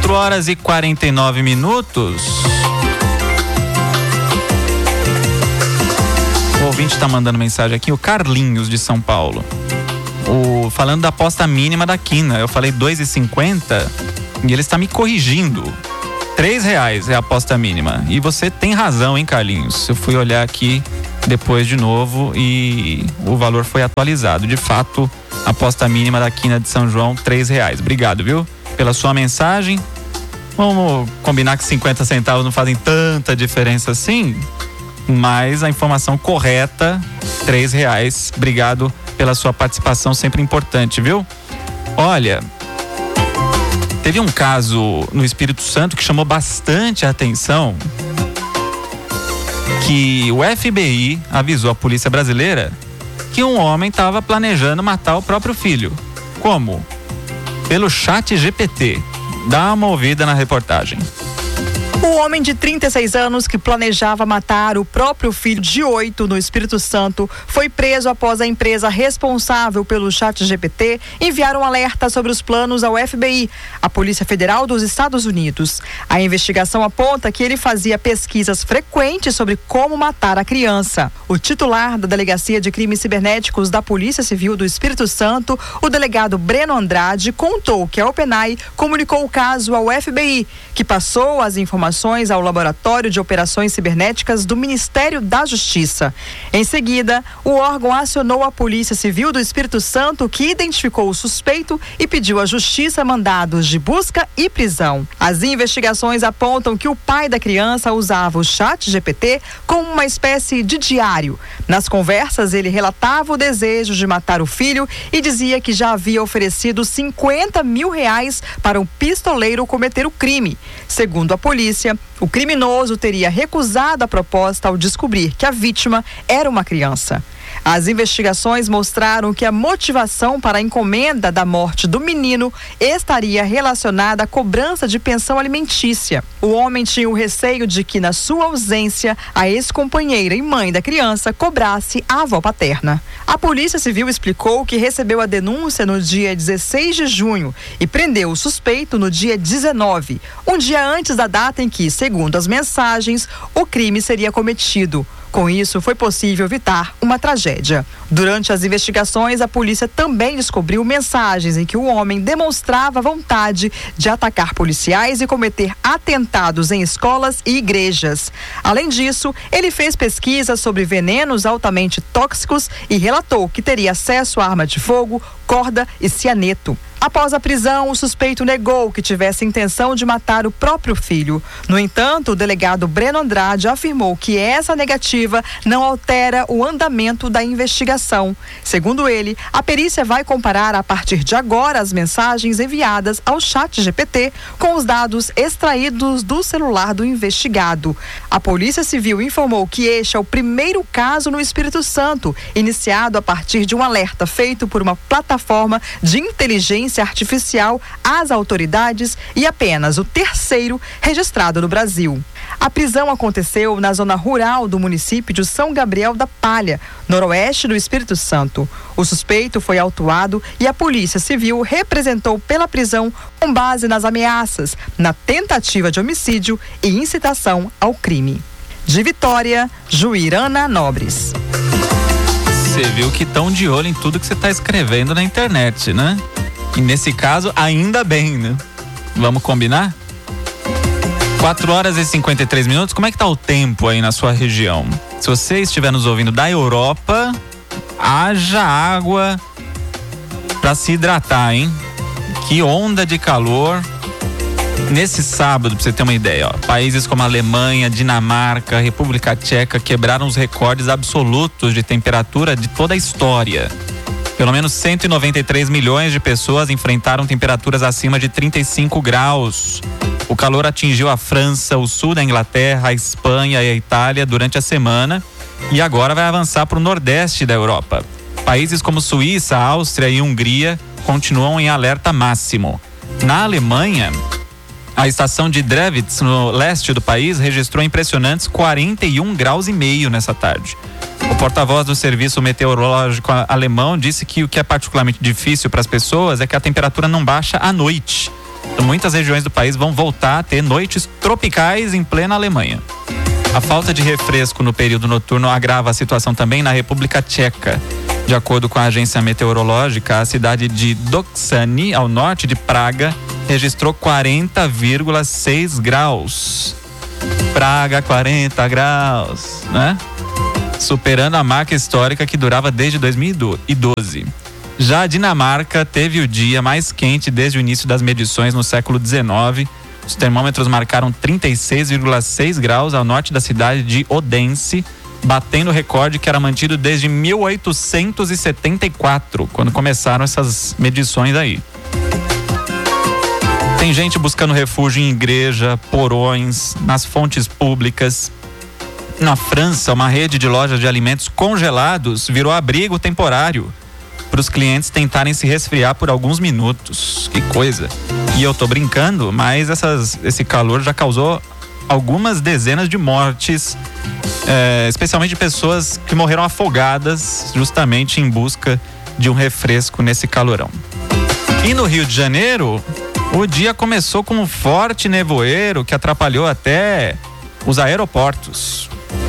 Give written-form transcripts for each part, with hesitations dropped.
4h49. O ouvinte está mandando mensagem aqui, o Carlinhos de São Paulo. Falando da aposta mínima da quina. Eu falei 2,50 e ele está me corrigindo. R$3 é a aposta mínima. E você tem razão, hein, Carlinhos? Eu fui olhar aqui depois de novo e o valor foi atualizado. De fato, a aposta mínima da quina de São João, R$3. Obrigado, viu? Pela sua mensagem. Vamos combinar que 50 centavos não fazem tanta diferença assim, mas a informação correta, R$3. Obrigado pela sua participação, sempre importante, viu? Olha, teve um caso no Espírito Santo que chamou bastante a atenção, que o FBI avisou a polícia brasileira que um homem estava planejando matar o próprio filho. Como? Pelo ChatGPT. Dá uma ouvida na reportagem. O homem de 36 anos que planejava matar o próprio filho de 8 no Espírito Santo foi preso após a empresa responsável pelo ChatGPT enviar um alerta sobre os planos ao FBI, a Polícia Federal dos Estados Unidos. A investigação aponta que ele fazia pesquisas frequentes sobre como matar a criança. O titular da Delegacia de Crimes Cibernéticos da Polícia Civil do Espírito Santo, o delegado Breno Andrade, contou que a OpenAI comunicou o caso ao FBI, que passou as informações ao Laboratório de Operações Cibernéticas do Ministério da Justiça. Em seguida, o órgão acionou a Polícia Civil do Espírito Santo, que identificou o suspeito e pediu à Justiça mandados de busca e prisão. As investigações apontam que o pai da criança usava o ChatGPT como uma espécie de diário. Nas conversas, ele relatava o desejo de matar o filho e dizia que já havia oferecido R$50 mil para um pistoleiro cometer o crime. Segundo a polícia, o criminoso teria recusado a proposta ao descobrir que a vítima era uma criança. As investigações mostraram que a motivação para a encomenda da morte do menino estaria relacionada à cobrança de pensão alimentícia. O homem tinha o receio de que, na sua ausência, a ex-companheira e mãe da criança cobrasse a avó paterna. A Polícia Civil explicou que recebeu a denúncia no dia 16 de junho e prendeu o suspeito no dia 19, um dia antes da data em que, segundo as mensagens, o crime seria cometido. Com isso, foi possível evitar uma tragédia. Durante as investigações, a polícia também descobriu mensagens em que o homem demonstrava vontade de atacar policiais e cometer atentados em escolas e igrejas. Além disso, ele fez pesquisas sobre venenos altamente tóxicos e relatou que teria acesso a arma de fogo, corda e cianeto. Após a prisão, o suspeito negou que tivesse intenção de matar o próprio filho. No entanto, o delegado Breno Andrade afirmou que essa negativa não altera o andamento da investigação. Segundo ele, a perícia vai comparar a partir de agora as mensagens enviadas ao ChatGPT com os dados extraídos do celular do investigado. A Polícia Civil informou que este é o primeiro caso no Espírito Santo, iniciado a partir de um alerta feito por uma plataforma de inteligência artificial às autoridades e apenas o terceiro registrado no Brasil. A prisão aconteceu na zona rural do município de São Gabriel da Palha, noroeste do Espírito Santo. O suspeito foi autuado e a Polícia Civil representou pela prisão com base nas ameaças, na tentativa de homicídio e incitação ao crime. De Vitória, Juirana Nobres. Você viu que estão de olho em tudo que você está escrevendo na internet, né? E nesse caso, ainda bem, né? Vamos combinar? 4h53. Como é que tá o tempo aí na sua região? Se você estiver nos ouvindo da Europa, haja água para se hidratar, hein? Que onda de calor. Nesse sábado, pra você ter uma ideia, ó, países como Alemanha, Dinamarca, República Tcheca quebraram os recordes absolutos de temperatura de toda a história. Pelo menos 193 milhões de pessoas enfrentaram temperaturas acima de 35 graus. O calor atingiu a França, o sul da Inglaterra, a Espanha e a Itália durante a semana e agora vai avançar para o nordeste da Europa. Países como Suíça, Áustria e Hungria continuam em alerta máximo. Na Alemanha, a estação de Drewitz, no leste do país, registrou impressionantes 41,5 graus nessa tarde. O porta-voz do Serviço Meteorológico Alemão disse que o que é particularmente difícil para as pessoas é que a temperatura não baixa à noite. muitas regiões do país vão voltar a ter noites tropicais em plena Alemanha. A falta de refresco no período noturno agrava a situação também na República Tcheca. De acordo com a agência meteorológica, a cidade de Doksany, ao norte de Praga, registrou 40,6 graus. Praga, 40 graus, né? Superando a marca histórica que durava desde 2012. Já a Dinamarca teve o dia mais quente desde o início das medições no século XIX. Os termômetros marcaram 36,6 graus ao norte da cidade de Odense, batendo o recorde que era mantido desde 1874, quando começaram essas medições aí. Tem gente buscando refúgio em igreja, porões, nas fontes públicas. Na França, uma rede de lojas de alimentos congelados virou abrigo temporário para os clientes tentarem se resfriar por alguns minutos. Que coisa! E eu tô brincando, mas esse calor já causou algumas dezenas de mortes, especialmente de pessoas que morreram afogadas justamente em busca de um refresco nesse calorão. E no Rio de Janeiro, o dia começou com um forte nevoeiro que atrapalhou até os aeroportos.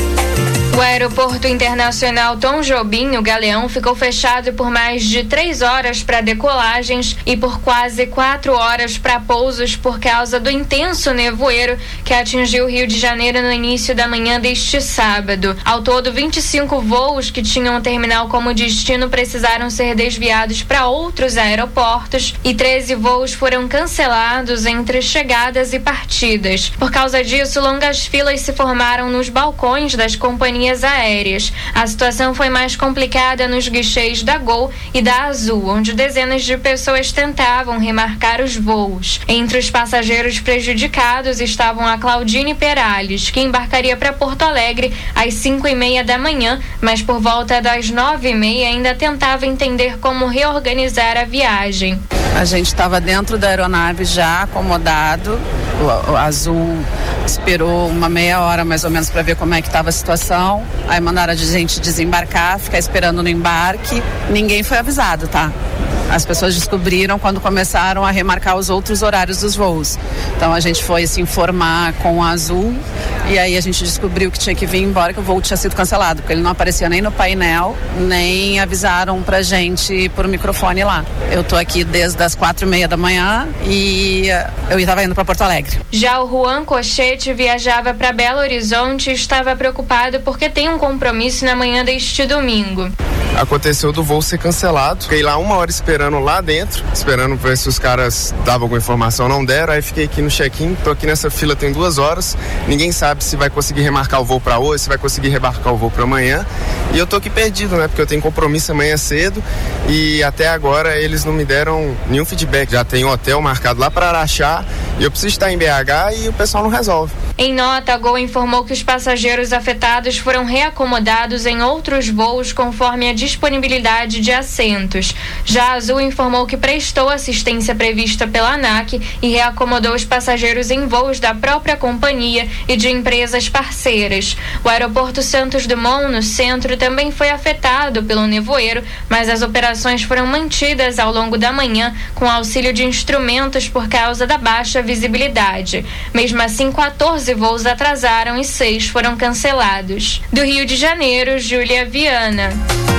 O aeroporto internacional Tom Jobim, no Galeão, ficou fechado por mais de 3 horas para decolagens e por quase 4 horas para pousos por causa do intenso nevoeiro que atingiu o Rio de Janeiro no início da manhã deste sábado. Ao todo, 25 voos que tinham o terminal como destino precisaram ser desviados para outros aeroportos e 13 voos foram cancelados entre chegadas e partidas. Por causa disso, longas filas se formaram nos balcões das companhias aéreas. A situação foi mais complicada nos guichês da Gol e da Azul, onde dezenas de pessoas tentavam remarcar os voos. Entre os passageiros prejudicados estavam a Claudine Perales, que embarcaria para Porto Alegre às 5h30 da manhã, mas por volta das 9h30 ainda tentava entender como reorganizar a viagem. A gente estava dentro da aeronave já acomodado. O Azul esperou uma meia hora mais ou menos para ver como é que estava a situação. Aí mandaram a gente desembarcar, ficar esperando no embarque. Ninguém foi avisado, tá? As pessoas descobriram quando começaram a remarcar os outros horários dos voos. Então a gente foi se informar com o Azul e aí a gente descobriu que tinha que vir embora, que o voo tinha sido cancelado, porque ele não aparecia nem no painel, nem avisaram pra gente por microfone lá. Eu tô aqui desde as 4h30 da manhã e eu estava indo para Porto Alegre. Já o Juan Cochete viajava para Belo Horizonte e estava preocupado porque tem um compromisso na manhã deste domingo. Aconteceu do voo ser cancelado. Fiquei lá 1 hora esperando lá dentro, esperando ver se os caras davam alguma informação, não deram. Aí fiquei aqui no check-in, tô aqui nessa fila tem 2 horas. Ninguém sabe se vai conseguir remarcar o voo para hoje, se vai conseguir remarcar o voo para amanhã. E eu tô aqui perdido, né? Porque eu tenho compromisso amanhã cedo e até agora eles não me deram nenhum feedback. Já tem um hotel marcado lá para Araxá e eu preciso estar em BH e o pessoal não resolve. Em nota, a Gol informou que os passageiros afetados foram reacomodados em outros voos conforme a disponibilidade de assentos. Já a Azul informou que prestou assistência prevista pela ANAC e reacomodou os passageiros em voos da própria companhia e de empresas parceiras. O aeroporto Santos Dumont, no centro, também foi afetado pelo nevoeiro, mas as operações foram mantidas ao longo da manhã com auxílio de instrumentos por causa da baixa visibilidade. Mesmo assim, 14 voos atrasaram e 6 foram cancelados. Do Rio de Janeiro, Júlia Viana.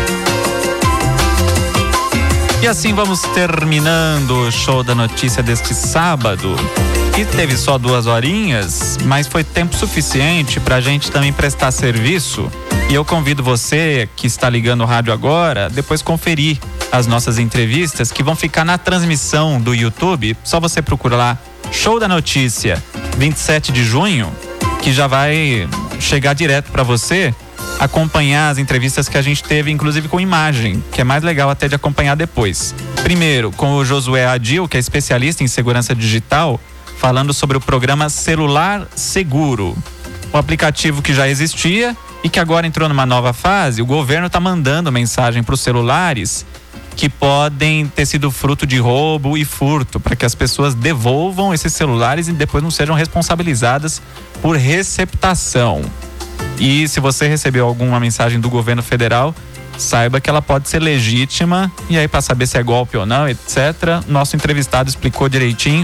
E assim vamos terminando o Show da Notícia deste sábado, que teve só 2 horinhas, mas foi tempo suficiente para a gente também prestar serviço. E eu convido você que está ligando o rádio agora, depois conferir as nossas entrevistas que vão ficar na transmissão do YouTube. Só você procura lá Show da Notícia 27 de junho, que já vai chegar direto para você acompanhar as entrevistas que a gente teve, inclusive com imagem, que é mais legal até de acompanhar depois. Primeiro, com o Josué Adil, que é especialista em segurança digital, falando sobre o programa Celular Seguro, um aplicativo que já existia e que agora entrou numa nova fase. O governo está mandando mensagem para os celulares que podem ter sido fruto de roubo e furto, para que as pessoas devolvam esses celulares e depois não sejam responsabilizadas por receptação. E se você recebeu alguma mensagem do governo federal, saiba que ela pode ser legítima, e aí para saber se é golpe ou não, etc., nosso entrevistado explicou direitinho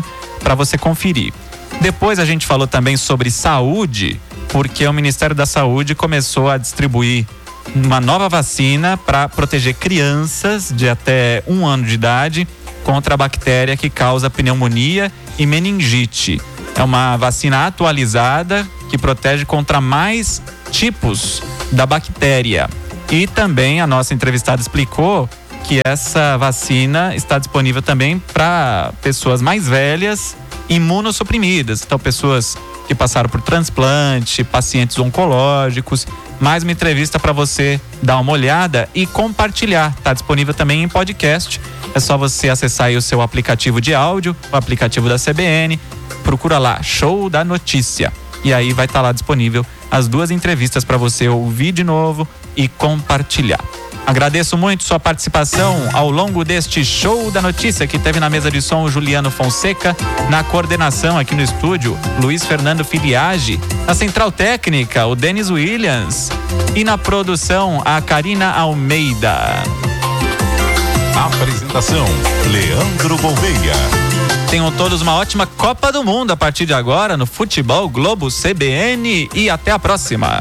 para você conferir. Depois a gente falou também sobre saúde, porque o Ministério da Saúde começou a distribuir uma nova vacina para proteger crianças de até 1 ano de idade contra a bactéria que causa pneumonia e meningite. É uma vacina atualizada que protege contra mais tipos da bactéria. E também a nossa entrevistada explicou que essa vacina está disponível também para pessoas mais velhas, imunossuprimidas. Então, pessoas que passaram por transplante, pacientes oncológicos. Mais uma entrevista para você dar uma olhada e compartilhar. Está disponível também em podcast. É só você acessar aí o seu aplicativo de áudio, o aplicativo da CBN. Procura lá, Show da Notícia. E aí vai estar lá disponível as 2 entrevistas para você ouvir de novo e compartilhar. Agradeço muito sua participação ao longo deste Show da Notícia, que teve na mesa de som o Juliano Fonseca, na coordenação aqui no estúdio, Luiz Fernando Filiage, na central técnica, o Denis Williams, e na produção, a Karina Almeida. Apresentação, Leandro Gouveia. Tenham todos uma ótima Copa do Mundo a partir de agora no Futebol Globo CBN e até a próxima.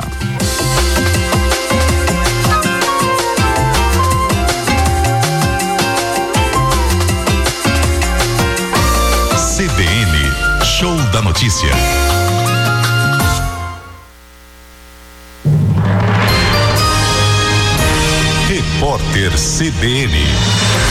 CBN, Show da Notícia. Repórter CBN.